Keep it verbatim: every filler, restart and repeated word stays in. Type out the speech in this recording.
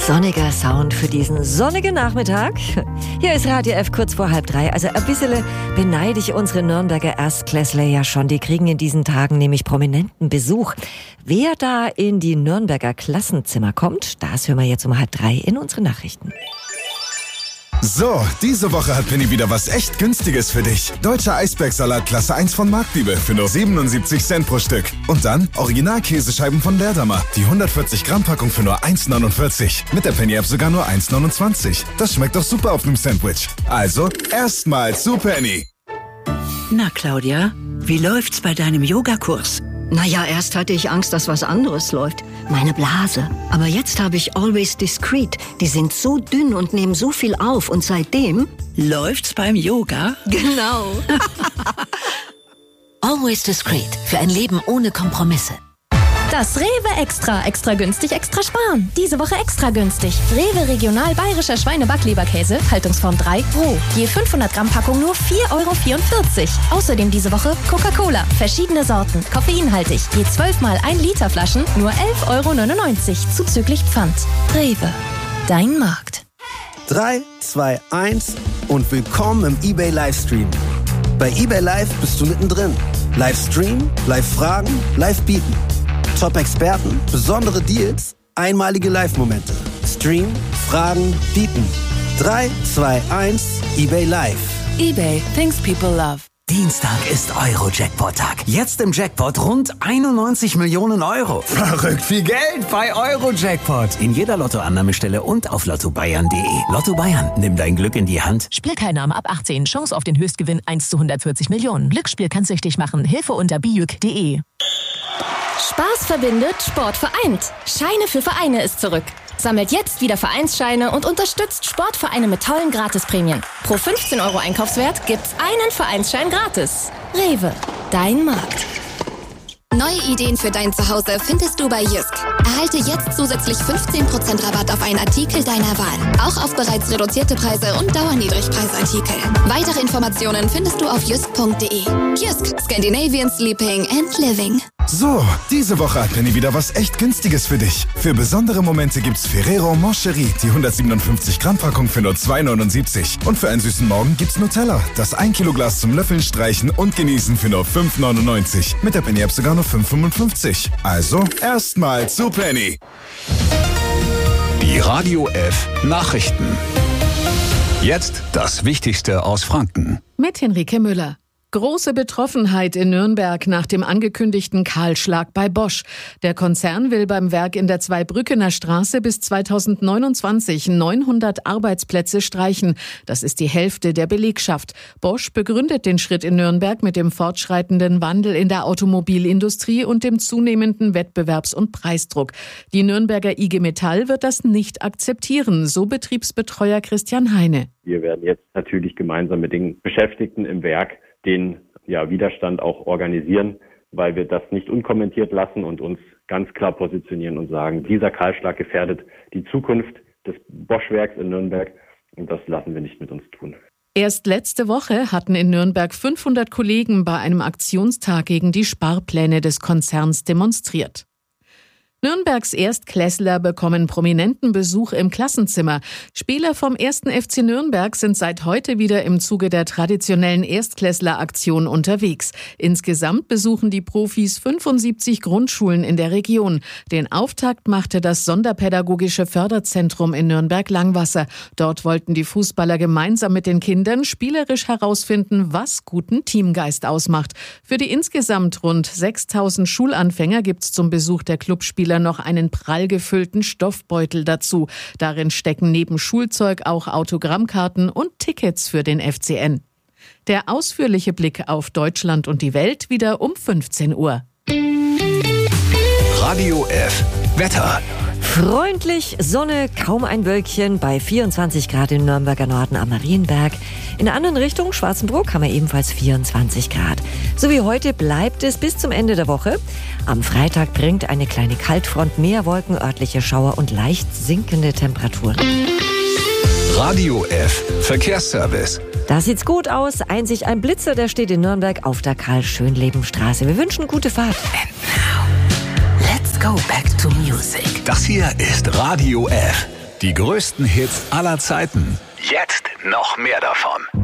Sonniger Sound für diesen sonnigen Nachmittag. Hier ist Radio F kurz vor halb drei. Also ein bisschen beneide ich unsere Nürnberger Erstklässler ja schon. Die kriegen in diesen Tagen nämlich prominenten Besuch. Wer da in die Nürnberger Klassenzimmer kommt, das hören wir jetzt um halb drei in unseren Nachrichten. So, diese Woche hat Penny wieder was echt Günstiges für dich. Deutscher Eisbergsalat Klasse eins von Marktliebe für nur siebenundsiebzig Cent pro Stück. Und dann Original-Käsescheiben von Leerdammer. Die hundertvierzig Gramm Packung für nur eins neunundvierzig. Mit der Penny-App sogar nur eins neunundzwanzig. Das schmeckt doch super auf einem Sandwich. Also, erstmal zu Penny. Na, Claudia, wie läuft's bei deinem Yogakurs? Naja, erst hatte ich Angst, dass was anderes läuft. Meine Blase. Aber jetzt habe ich Always Discreet. Die sind so dünn und nehmen so viel auf. Und seitdem... Läuft's beim Yoga? Genau. Always Discreet. Für ein Leben ohne Kompromisse. Das Rewe Extra. Extra günstig, extra sparen. Diese Woche extra günstig. Rewe Regional Bayerischer Schweine-Backleberkäse, Haltungsform drei, roh. Je fünfhundert Gramm Packung nur vier Euro vierundvierzig. Außerdem diese Woche Coca-Cola. Verschiedene Sorten. Koffeinhaltig. Je zwölf mal ein Liter Flaschen nur elf Euro neunundneunzig. Zuzüglich Pfand. Rewe. Dein Markt. drei, zwei, eins und willkommen im eBay Livestream. Bei eBay Live bist du mittendrin. Livestream, Live-Fragen, Live-Bieten. Top-Experten, besondere Deals, einmalige Live-Momente. Stream, Fragen, bieten. drei, zwei, eins, eBay Live. eBay, things people love. Dienstag ist Euro-Jackpot-Tag. Jetzt im Jackpot rund einundneunzig Millionen Euro. Verrückt viel Geld Bei Euro-Jackpot. In jeder Lottoannahmestelle und auf lotto bayern punkt de. Lotto Bayern, nimm dein Glück in die Hand. Spielteilnahme ab achtzehn. Chance auf den Höchstgewinn eins zu hundertvierzig Millionen. Glücksspiel kann süchtig machen. Hilfe unter bijuk punkt de. Spaß verbindet, Sport vereint. Scheine für Vereine ist zurück. Sammelt jetzt wieder Vereinsscheine und unterstützt Sportvereine mit tollen Gratisprämien. Pro fünfzehn Euro Einkaufswert gibt's einen Vereinsschein gratis. Rewe, dein Markt. Neue Ideen für dein Zuhause findest du bei Jysk. Erhalte jetzt zusätzlich fünfzehn Prozent Rabatt auf einen Artikel deiner Wahl. Auch auf bereits reduzierte Preise und Dauerniedrigpreisartikel. Weitere Informationen findest du auf jysk punkt de. Jysk, Scandinavian Sleeping and Living. So, diese Woche hat Penny wieder was echt Günstiges für dich. Für besondere Momente gibt's Ferrero Moncherie, die hundertsiebenundfünfzig Gramm Packung für nur zwei neunundsiebzig. Und für einen süßen Morgen gibt's Nutella, das ein Kilo Glas zum Löffeln, Streichen und Genießen für nur fünf neunundneunzig. Mit der Penny-App sogar nur fünf fünfundfünfzig. Also, erstmal zu Penny. Die Radio F Nachrichten. Jetzt das Wichtigste aus Franken. Mit Henrike Müller. Große Betroffenheit in Nürnberg nach dem angekündigten Kahlschlag bei Bosch. Der Konzern will beim Werk in der Zweibrückener Straße bis zweitausendneunundzwanzig neunhundert Arbeitsplätze streichen. Das ist die Hälfte der Belegschaft. Bosch begründet den Schritt in Nürnberg mit dem fortschreitenden Wandel in der Automobilindustrie und dem zunehmenden Wettbewerbs- und Preisdruck. Die Nürnberger I G Metall wird das nicht akzeptieren, so Betriebsbetreuer Christian Heine. Wir werden jetzt natürlich gemeinsam mit den Beschäftigten im Werk den ja, Widerstand auch organisieren, weil wir das nicht unkommentiert lassen und uns ganz klar positionieren und sagen, dieser Kahlschlag gefährdet die Zukunft des Bosch-Werks in Nürnberg und das lassen wir nicht mit uns tun. Erst letzte Woche hatten in Nürnberg fünfhundert Kollegen bei einem Aktionstag gegen die Sparpläne des Konzerns demonstriert. Nürnbergs Erstklässler bekommen prominenten Besuch im Klassenzimmer. Spieler vom ersten F C Nürnberg sind seit heute wieder im Zuge der traditionellen Erstklässler-Aktion unterwegs. Insgesamt besuchen die Profis fünfundsiebzig Grundschulen in der Region. Den Auftakt machte das Sonderpädagogische Förderzentrum in Nürnberg-Langwasser. Dort wollten die Fußballer gemeinsam mit den Kindern spielerisch herausfinden, was guten Teamgeist ausmacht. Für die insgesamt rund sechstausend Schulanfänger gibt's zum Besuch der Clubspieler noch einen prall gefüllten Stoffbeutel dazu. Darin stecken neben Schulzeug auch Autogrammkarten und Tickets für den F C N. Der ausführliche Blick auf Deutschland und die Welt wieder um fünfzehn Uhr. Radio F Wetter. Freundlich, Sonne, kaum ein Wölkchen bei vierundzwanzig Grad im Nürnberger Norden am Marienberg. In der anderen Richtung, Schwarzenbruck, haben wir ebenfalls vierundzwanzig Grad. So wie heute bleibt es bis zum Ende der Woche. Am Freitag bringt eine kleine Kaltfront mehr Wolken, örtliche Schauer und leicht sinkende Temperaturen. Radio F Verkehrsservice. Da sieht's gut aus. Einzig ein Blitzer, der steht in Nürnberg auf der Karl-Schönleben-Straße. Wir wünschen gute Fahrt. And now, let's go back to music. Das hier ist Radio F. Die größten Hits aller Zeiten. Jetzt noch mehr davon.